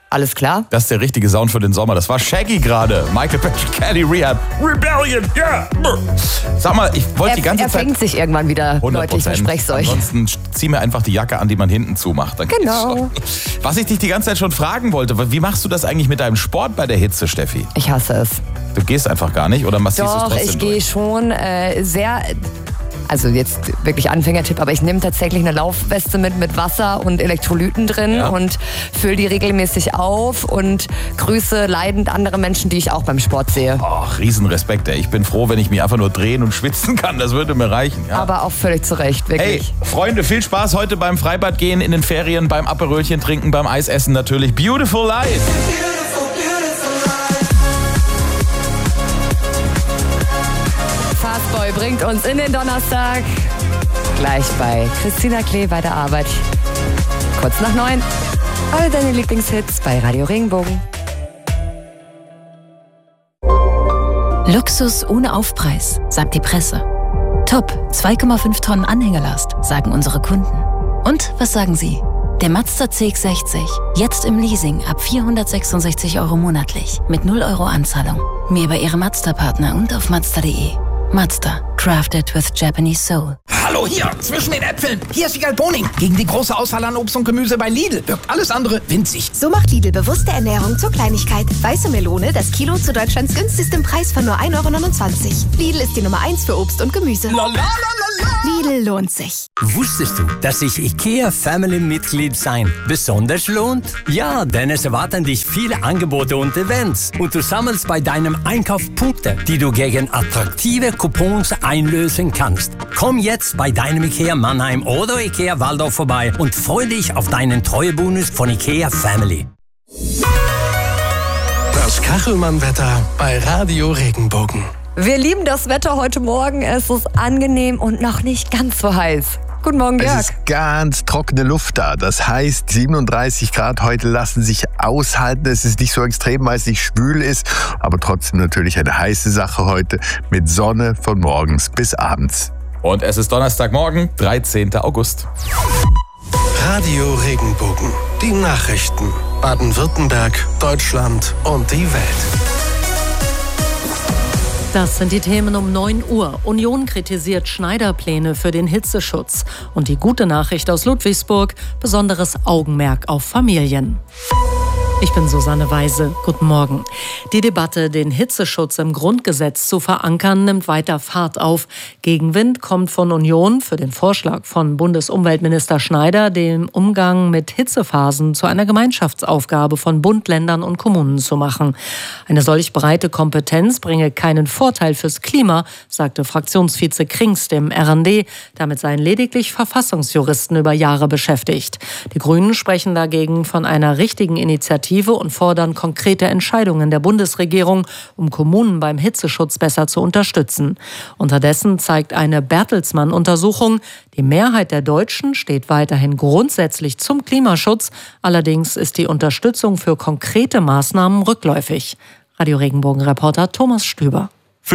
Alles klar. Das ist der richtige Sound für den Sommer. Das war Shaggy gerade. Michael Patrick Kelly, Rehab. Rebellion, yeah. Sag mal, ich wollte die ganze Zeit... Er fängt sich irgendwann wieder 100%. deutlich, verspreche euch. Ansonsten zieh mir einfach die Jacke an, die man hinten zumacht. Dann Genau. Was ich dich die ganze Zeit schon fragen wollte, wie machst du das eigentlich mit deinem Sport bei der Hitze, Steffi? Ich hasse es. Du gehst einfach gar nicht oder massierst du es Doch, trotzdem ich gehe schon sehr... Also jetzt wirklich Anfängertipp, aber ich nehme tatsächlich eine Laufweste mit Wasser und Elektrolyten drin und fülle die regelmäßig auf und grüße leidend andere Menschen, die ich auch beim Sport sehe. Ach, Riesenrespekt, ey. Ich bin froh, wenn ich mich einfach nur drehen und schwitzen kann. Das würde mir reichen. Ja. Aber auch völlig zu Recht, wirklich. Hey, Freunde, viel Spaß heute beim Freibad gehen, in den Ferien, beim Aperölchen trinken, beim Eisessen natürlich. Beautiful Life. Fastboy bringt uns in den Donnerstag. Gleich bei Christina Klee bei der Arbeit. Kurz nach 9. Alle deine Lieblingshits bei Radio Regenbogen. Luxus ohne Aufpreis, sagt die Presse. Top, 2,5 Tonnen Anhängerlast, sagen unsere Kunden. Und was sagen Sie? Der Mazda CX-60, jetzt im Leasing ab 466 € monatlich, mit 0 € Anzahlung. Mehr bei Ihrem Mazda-Partner und auf Mazda.de. Mazda, crafted with Japanese soul. Hallo hier, zwischen den Äpfeln. Hier ist Wiegald Boning. Gegen die große Auswahl an Obst und Gemüse bei Lidl wirkt alles andere winzig. So macht Lidl bewusste Ernährung zur Kleinigkeit. Weiße Melone, das Kilo zu Deutschlands günstigstem Preis von nur 1,29 €. Lidl ist die Nummer 1 für Obst und Gemüse. Lidl lohnt sich. Wusstest du, dass sich IKEA Family Mitglied sein besonders lohnt? Ja, denn es erwarten dich viele Angebote und Events. Und du sammelst bei deinem Einkauf Punkte, die du gegen attraktive Coupons einlösen kannst. Komm jetzt bei deinem IKEA Mannheim oder IKEA Waldorf vorbei und freu dich auf deinen Treuebonus von IKEA Family. Das Kachelmann-Wetter bei Radio Regenbogen. Wir lieben das Wetter heute Morgen. Es ist angenehm und noch nicht ganz so heiß. Guten Morgen, Jörg. Es ist ganz trockene Luft da. Das heißt, 37 Grad heute lassen sich aushalten. Es ist nicht so extrem, weil es nicht schwül ist, aber trotzdem natürlich eine heiße Sache heute mit Sonne von morgens bis abends. Und es ist Donnerstagmorgen, 13. August. Radio Regenbogen. Die Nachrichten. Baden-Württemberg, Deutschland und die Welt. Das sind die Themen um 9 Uhr. Union kritisiert Schneider-Pläne für den Hitzeschutz. Und die gute Nachricht aus Ludwigsburg, besonderes Augenmerk auf Familien. Ich bin Susanne Weise. Guten Morgen. Die Debatte, den Hitzeschutz im Grundgesetz zu verankern, nimmt weiter Fahrt auf. Gegenwind kommt von Union für den Vorschlag von Bundesumweltminister Schneider, den Umgang mit Hitzephasen zu einer Gemeinschaftsaufgabe von Bund, Ländern und Kommunen zu machen. Eine solch breite Kompetenz bringe keinen Vorteil fürs Klima, sagte Fraktionsvize Krings dem RND. Damit seien lediglich Verfassungsjuristen über Jahre beschäftigt. Die Grünen sprechen dagegen von einer richtigen Initiative und fordern konkrete Entscheidungen der Bundesregierung, um Kommunen beim Hitzeschutz besser zu unterstützen. Unterdessen zeigt eine Bertelsmann-Untersuchung, die Mehrheit der Deutschen steht weiterhin grundsätzlich zum Klimaschutz. Allerdings ist die Unterstützung für konkrete Maßnahmen rückläufig. Radio Regenbogen-Reporter Thomas Stüber.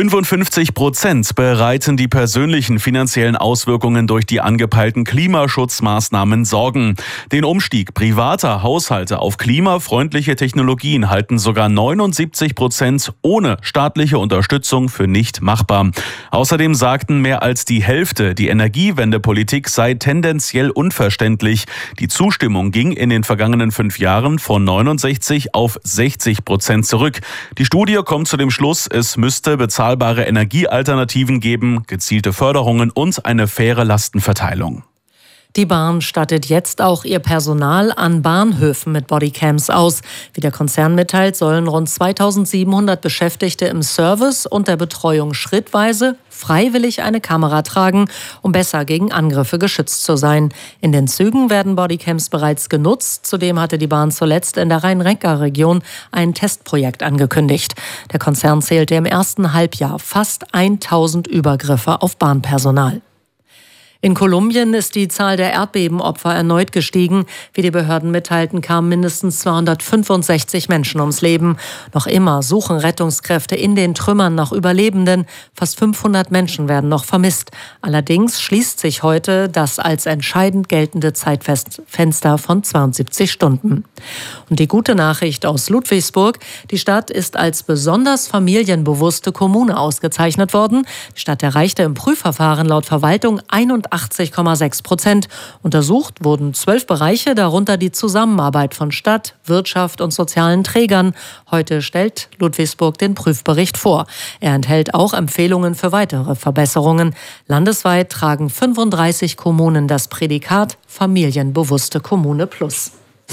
55% bereiten die persönlichen finanziellen Auswirkungen durch die angepeilten Klimaschutzmaßnahmen Sorgen. Den Umstieg privater Haushalte auf klimafreundliche Technologien halten sogar 79% ohne staatliche Unterstützung für nicht machbar. Außerdem sagten mehr als die Hälfte, die Energiewendepolitik sei tendenziell unverständlich. Die Zustimmung ging in den vergangenen 5 Jahren von 69 auf 60% zurück. Die Studie kommt zu dem Schluss, es müsste bezahlbare Energiealternativen geben, gezielte Förderungen und eine faire Lastenverteilung. Die Bahn stattet jetzt auch ihr Personal an Bahnhöfen mit Bodycams aus. Wie der Konzern mitteilt, sollen rund 2700 Beschäftigte im Service und der Betreuung schrittweise freiwillig eine Kamera tragen, um besser gegen Angriffe geschützt zu sein. In den Zügen werden Bodycams bereits genutzt. Zudem hatte die Bahn zuletzt in der Rhein-Neckar-Region ein Testprojekt angekündigt. Der Konzern zählte im ersten Halbjahr fast 1000 Übergriffe auf Bahnpersonal. In Kolumbien ist die Zahl der Erdbebenopfer erneut gestiegen. Wie die Behörden mitteilten, kamen mindestens 265 Menschen ums Leben. Noch immer suchen Rettungskräfte in den Trümmern nach Überlebenden. Fast 500 Menschen werden noch vermisst. Allerdings schließt sich heute das als entscheidend geltende Zeitfenster von 72 Stunden. Und die gute Nachricht aus Ludwigsburg: Die Stadt ist als besonders familienbewusste Kommune ausgezeichnet worden. Die Stadt erreichte im Prüfverfahren laut Verwaltung 81,6%. Untersucht wurden 12 Bereiche, darunter die Zusammenarbeit von Stadt, Wirtschaft und sozialen Trägern. Heute stellt Ludwigsburg den Prüfbericht vor. Er enthält auch Empfehlungen für weitere Verbesserungen. Landesweit tragen 35 Kommunen das Prädikat Familienbewusste Kommune Plus.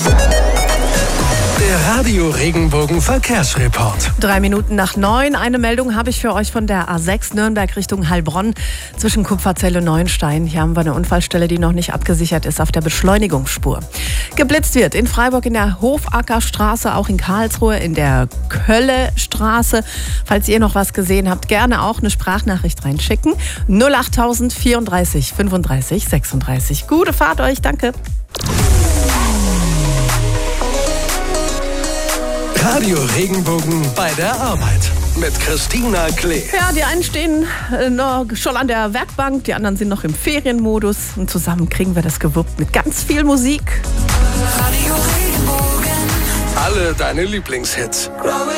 Der Radio Regenbogen Verkehrsreport. 8:03. Eine Meldung habe ich für euch von der A6 Nürnberg Richtung Heilbronn zwischen Kupferzelle und Neuenstein. Hier haben wir eine Unfallstelle, die noch nicht abgesichert ist auf der Beschleunigungsspur. Geblitzt wird in Freiburg in der Hofackerstraße, auch in Karlsruhe in der Köllestraße. Falls ihr noch was gesehen habt, gerne auch eine Sprachnachricht reinschicken. 08000 34 35 36. Gute Fahrt euch, danke. Radio Regenbogen bei der Arbeit mit Christina Klee. Ja, die einen stehen noch schon an der Werkbank, die anderen sind noch im Ferienmodus. Und zusammen kriegen wir das gewuppt mit ganz viel Musik. Radio Regenbogen. Alle deine Lieblingshits.